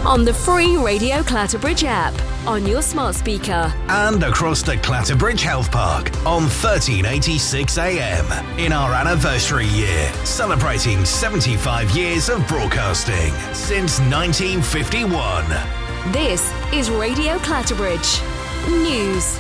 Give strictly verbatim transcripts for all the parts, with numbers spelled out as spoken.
on the free Radio Clatterbridge app, on your smart speaker, and across the Clatterbridge Health Park on thirteen eighty-six A M in our anniversary year, celebrating seventy-five years of broadcasting since nineteen fifty-one. This is Radio Clatterbridge News.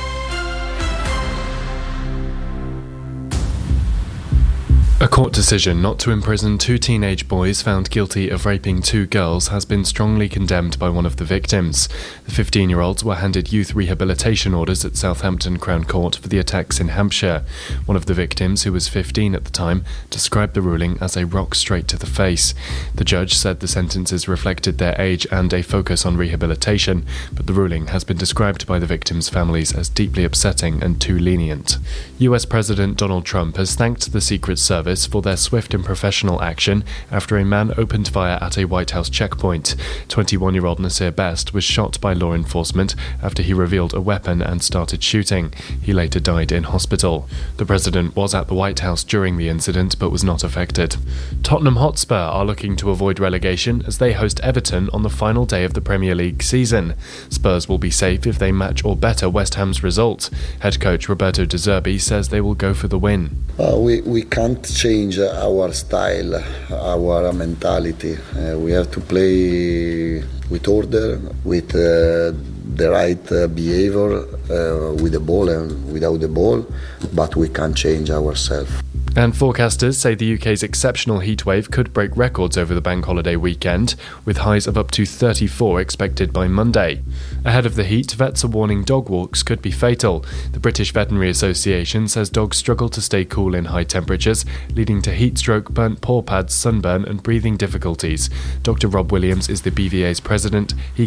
A court decision not to imprison two teenage boys found guilty of raping two girls has been strongly condemned by one of the victims. The fifteen-year-olds were handed youth rehabilitation orders at Southampton Crown Court for the attacks in Hampshire. One of the victims, who was fifteen at the time, described the ruling as a rock straight to the face. The judge said the sentences reflected their age and a focus on rehabilitation, but the ruling has been described by the victims' families as deeply upsetting and too lenient. U S President Donald Trump has thanked the Secret Service for their swift and professional action after a man opened fire at a White House checkpoint. twenty-one-year-old Nasir Best was shot by law enforcement after he revealed a weapon and started shooting. He later died in hospital. The president was at the White House during the incident but was not affected. Tottenham Hotspur are looking to avoid relegation as they host Everton on the final day of the Premier League season. Spurs will be safe if they match or better West Ham's result. Head coach Roberto De Zerbi says they will go for the win. Uh, we, we can't change our style, our mentality. Uh, we have to play with order, with uh, the right uh, behavior, uh, with the ball and without the ball, but we can't change ourselves. And forecasters say the U K's exceptional heatwave could break records over the bank holiday weekend, with highs of up to thirty-four expected by Monday. Ahead of the heat, vets are warning dog walks could be fatal. The British Veterinary Association says dogs struggle to stay cool in high temperatures, leading to heat stroke, burnt paw pads, sunburn and breathing difficulties. Doctor Rob Williams is the B V A's president. He